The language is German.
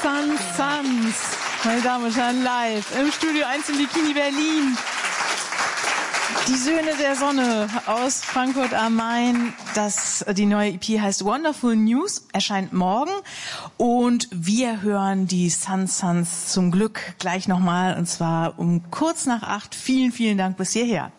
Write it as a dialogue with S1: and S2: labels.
S1: Suns, meine Damen und Herren, live im Studio 1 im Bikini Berlin. Die Söhne der Sonne aus Frankfurt am Main. Die neue EP heißt Wonderful News, erscheint morgen. Und wir hören die Suns zum Glück gleich nochmal, und zwar um kurz nach 8. Vielen, vielen Dank bis hierher.